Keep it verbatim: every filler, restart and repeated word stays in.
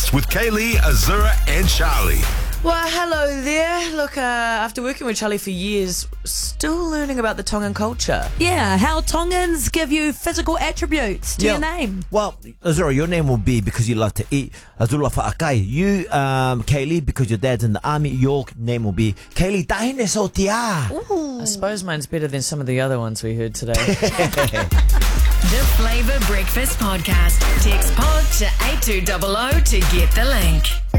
Breakfast with Kaylee, Azura and Charlie. Well, hello there. Look, uh, after working with Charlie for years, still learning about the Tongan culture. Yeah, how Tongans give you physical attributes to Yeah. your name. Well, Azura, your name will be because you love to eat. Azula Fa'akai. You, um, Kaylee, because your dad's in the army, your name will be Kaylee Tahine Sotia. I suppose mine's better than some of the other ones we heard today. The Flavour Breakfast Podcast. Text pod to eight two zero zero to get the link.